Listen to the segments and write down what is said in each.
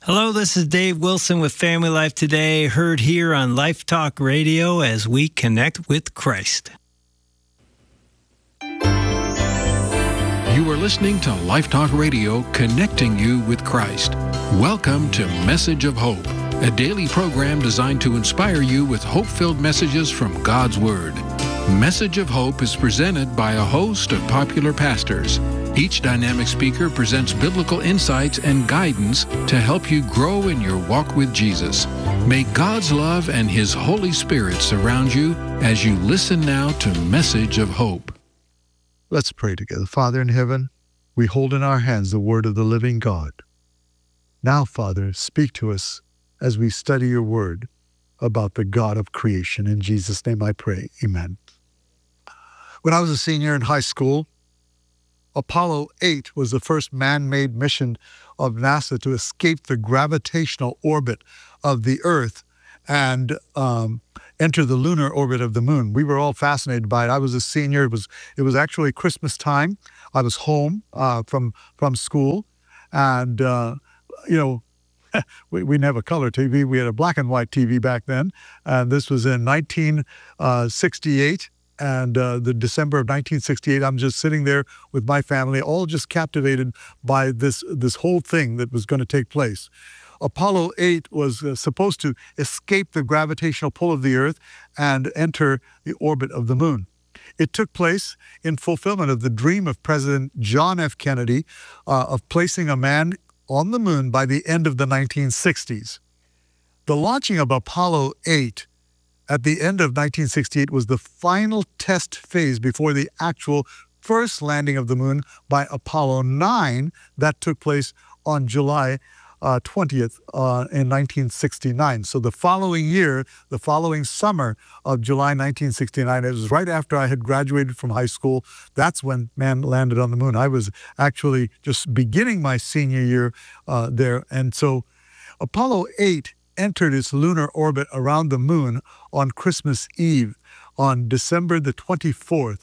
Hello, this is Dave Wilson with Family Life Today, heard here on Life Talk Radio as we connect with Christ. You are listening to Life Talk Radio, connecting you with Christ. Welcome to Message of Hope, a daily program designed to inspire you with hope-filled messages from God's Word. Message of Hope is presented by a host of popular pastors. Each dynamic speaker presents biblical insights and guidance to help you grow in your walk with Jesus. May God's love and His Holy Spirit surround you as you listen now to Message of Hope. Let's pray together. Father in heaven, we hold in our hands the word of the living God. Now, Father, speak to us as we study your word about the God of creation. In Jesus' name I pray. Amen. When I was a senior in high school, Apollo 8 was the first man-made mission of NASA to escape the gravitational orbit of the Earth and enter the lunar orbit of the moon. We were all fascinated by it. I was a senior. It was actually Christmas time. I was home from school, and we didn't have a color TV. We had a black and white TV back then, and this was in 1968. And the December of 1968, I'm just sitting there with my family, all just captivated by this whole thing that was going to take place. Apollo 8 was supposed to escape the gravitational pull of the Earth and enter the orbit of the moon. It took place in fulfillment of the dream of President John F. Kennedy of placing a man on the moon by the end of the 1960s. The launching of Apollo 8 at the end of 1968 was the final test phase before the actual first landing of the moon by Apollo 9 that took place on July 20th in 1969. So the following year, the following summer of July 1969, it was right after I had graduated from high school. That's when man landed on the moon. I was actually just beginning my senior year there. And so Apollo 8 entered its lunar orbit around the moon on Christmas Eve on December the 24th,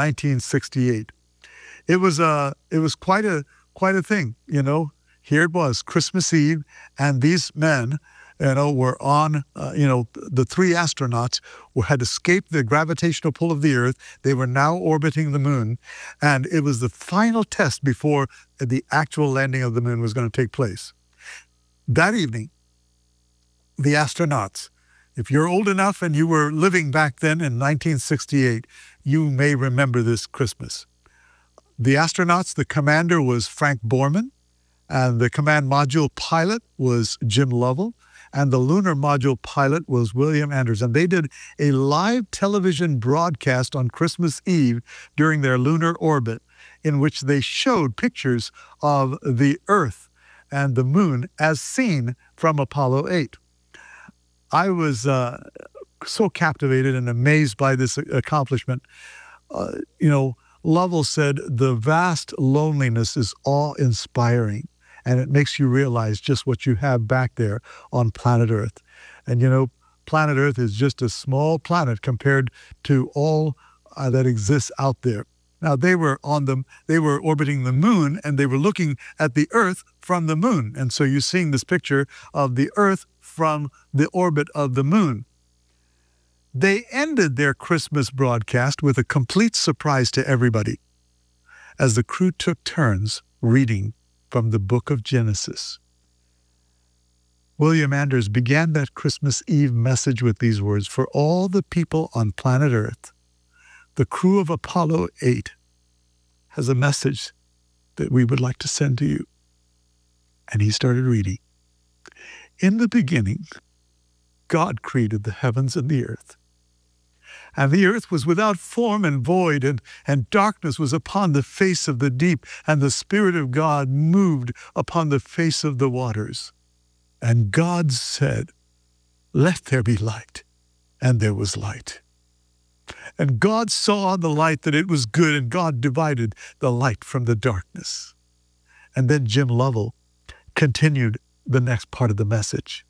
1968. It was quite a thing, you know. Here it was, Christmas Eve, and these men, were on, the three astronauts who had escaped the gravitational pull of the Earth. They were now orbiting the moon, and it was the final test before the actual landing of the moon was going to take place. That evening, the astronauts, if you're old enough and you were living back then in 1968, you may remember this Christmas. The astronauts, the commander was Frank Borman, and the command module pilot was Jim Lovell, and the lunar module pilot was William Anderson. They did a live television broadcast on Christmas Eve during their lunar orbit in which they showed pictures of the Earth and the moon as seen from Apollo 8. I was so captivated and amazed by this accomplishment. Lovell said, the vast loneliness is awe-inspiring, and it makes you realize just what you have back there on planet Earth. And, planet Earth is just a small planet compared to all that exists out there. Now, they were orbiting the moon, and they were looking at the Earth from the moon. And so you're seeing this picture of the Earth from the orbit of the moon. They ended their Christmas broadcast with a complete surprise to everybody as the crew took turns reading from the book of Genesis. William Anders began that Christmas Eve message with these words, "For all the people on planet Earth, the crew of Apollo 8 has a message that we would like to send to you." And he started reading. "In the beginning, God created the heavens and the earth. And the earth was without form and void, and darkness was upon the face of the deep, and the Spirit of God moved upon the face of the waters. And God said, 'Let there be light.' And there was light. And God saw the light that it was good, and God divided the light from the darkness." And then Jim Lovell continued the next part of the message.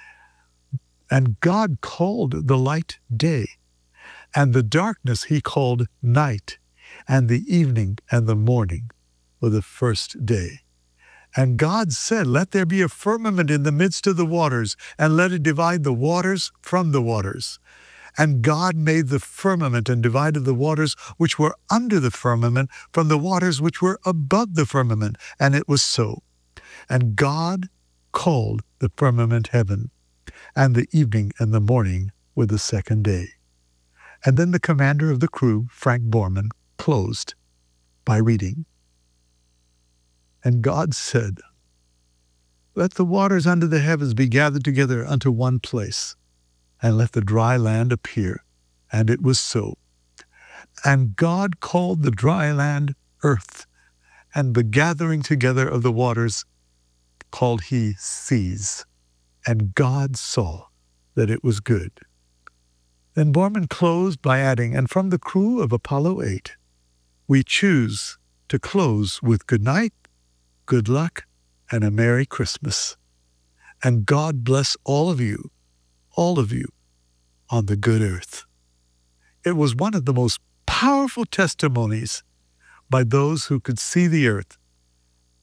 "And God called the light day, and the darkness he called night, and the evening and the morning were the first day. And God said, let there be a firmament in the midst of the waters, and let it divide the waters from the waters. And God made the firmament and divided the waters which were under the firmament from the waters which were above the firmament. And it was so. And God called the firmament heaven, and the evening and the morning were the second day. And then the commander of the crew, Frank Borman, closed by reading, and God said, let the waters under the heavens be gathered together unto one place, and let the dry land appear. And it was so. And God called the dry land earth, and the gathering together of the waters called he seas. And God saw that it was good. Then Borman closed by adding, and from the crew of Apollo 8, we choose to close with good night, good luck, and a Merry Christmas. And God bless all of you on the good earth. It was one of the most powerful testimonies by those who could see the earth